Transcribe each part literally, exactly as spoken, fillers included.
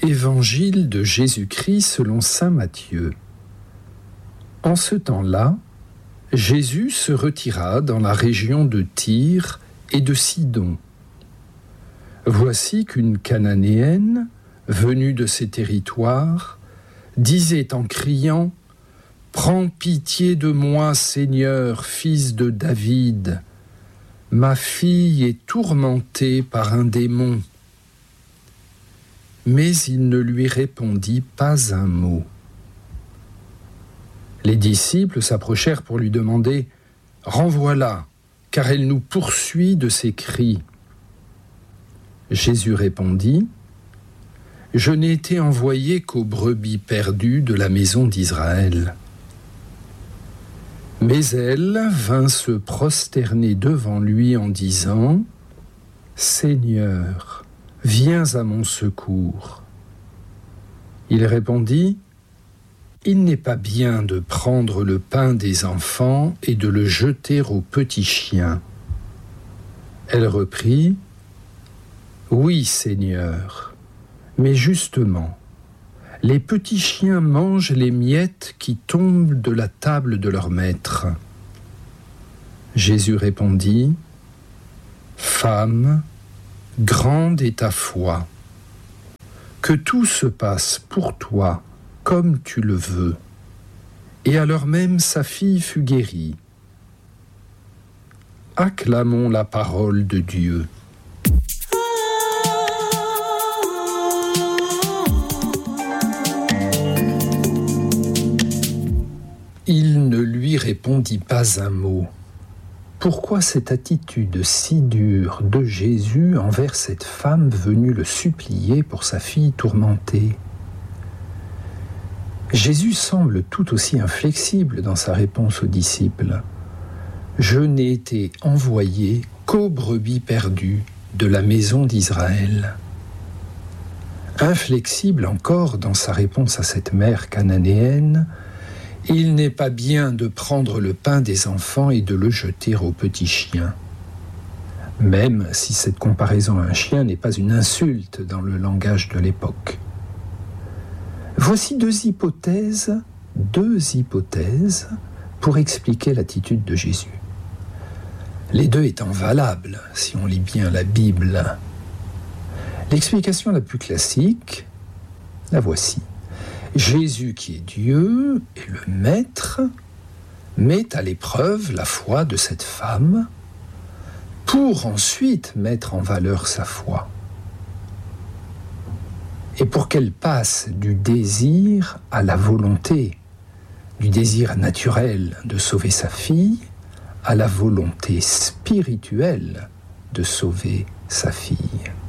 Évangile de Jésus-Christ selon saint Matthieu. En ce temps-là, Jésus se retira dans la région de Tyr et de Sidon. Voici qu'une Cananéenne, venue de ces territoires, disait en criant « Prends pitié de moi, Seigneur, fils de David. Ma fille est tourmentée par un démon. » Mais il ne lui répondit pas un mot. Les disciples s'approchèrent pour lui demander « Renvoie-la, car elle nous poursuit de ses cris. » Jésus répondit « Je n'ai été envoyé qu'aux brebis perdues de la maison d'Israël. » Mais elle vint se prosterner devant lui en disant « Seigneur, viens à mon secours. » Il répondit « Il n'est pas bien de prendre le pain des enfants et de le jeter aux petits chiens. » Elle reprit « Oui, Seigneur, mais justement, les petits chiens mangent les miettes qui tombent de la table de leur maître. » Jésus répondit « Femme, grande est ta foi. Que tout se passe pour toi comme tu le veux. » Et alors même sa fille fut guérie. Acclamons la parole de Dieu. Il ne lui répondit pas un mot. Pourquoi cette attitude si dure de Jésus envers cette femme venue le supplier pour sa fille tourmentée ? Jésus semble tout aussi inflexible dans sa réponse aux disciples. « Je n'ai été envoyé qu'aux brebis perdues de la maison d'Israël. » Inflexible encore dans sa réponse à cette mère cananéenne, il n'est pas bien de prendre le pain des enfants et de le jeter aux petits chiens. Même si cette comparaison à un chien n'est pas une insulte dans le langage de l'époque. Voici deux hypothèses, deux hypothèses pour expliquer l'attitude de Jésus. Les deux étant valables, si on lit bien la Bible. L'explication la plus classique, la voici. Jésus, qui est Dieu et le Maître, met à l'épreuve la foi de cette femme pour ensuite mettre en valeur sa foi. Et pour qu'elle passe du désir à la volonté, du désir naturel de sauver sa fille à la volonté spirituelle de sauver sa fille.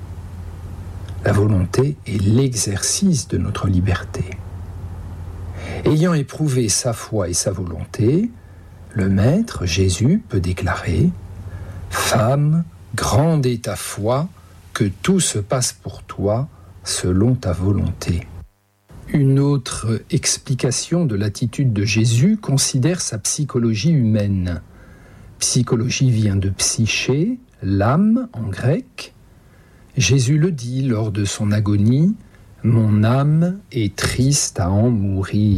La volonté est l'exercice de notre liberté. Ayant éprouvé sa foi et sa volonté, le Maître, Jésus, peut déclarer « Femme, grande est ta foi, que tout se passe pour toi selon ta volonté. » Une autre explication de l'attitude de Jésus considère sa psychologie humaine. Psychologie vient de psyché, l'âme en grec. Jésus le dit lors de son agonie « Mon âme est triste à en mourir ».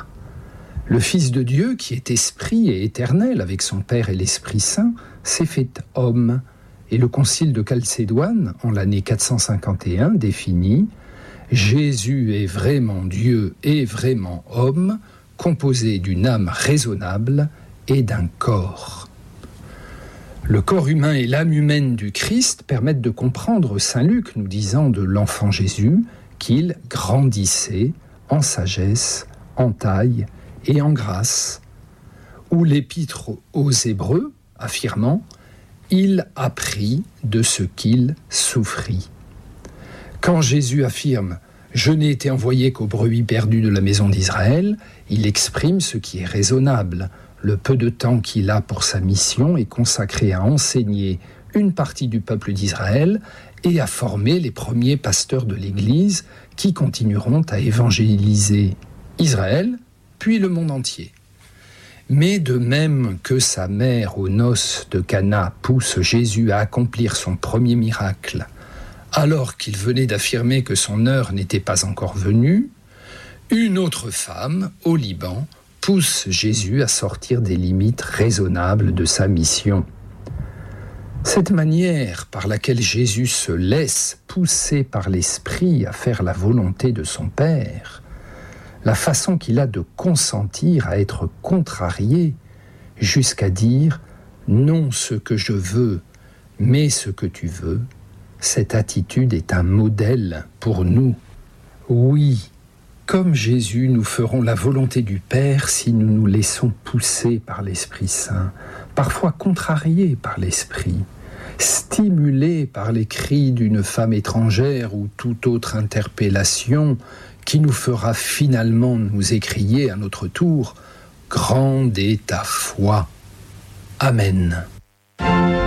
Le Fils de Dieu, qui est esprit et éternel avec son Père et l'Esprit Saint, s'est fait homme. Et le concile de Chalcédoine, en l'année quatre cent cinquante et un, définit « Jésus est vraiment Dieu et vraiment homme, composé d'une âme raisonnable et d'un corps ». Le corps humain et l'âme humaine du Christ permettent de comprendre Saint Luc nous disant de l'enfant Jésus qu'il grandissait en sagesse, en taille et en grâce, ou l'épître aux Hébreux affirmant « Il apprit de ce qu'il souffrit ». Quand Jésus affirme « Je n'ai été envoyé qu'aux brebis perdues de la maison d'Israël », il exprime ce qui est raisonnable. Le peu de temps qu'il a pour sa mission est consacré à enseigner une partie du peuple d'Israël et à former les premiers pasteurs de l'Église qui continueront à évangéliser Israël, puis le monde entier. Mais de même que sa mère aux noces de Cana pousse Jésus à accomplir son premier miracle, Alors qu'il venait d'affirmer que son heure n'était pas encore venue, une autre femme, au Liban, pousse Jésus à sortir des limites raisonnables de sa mission. Cette manière par laquelle Jésus se laisse pousser par l'Esprit à faire la volonté de son Père, la façon qu'il a de consentir à être contrarié jusqu'à dire « non ce que je veux, mais ce que tu veux », cette attitude est un modèle pour nous. Oui, comme Jésus, nous ferons la volonté du Père si nous nous laissons pousser par l'Esprit Saint, parfois contrariés par l'Esprit, stimulés par les cris d'une femme étrangère ou toute autre interpellation qui nous fera finalement nous écrier à notre tour « Grande est ta foi ». Amen.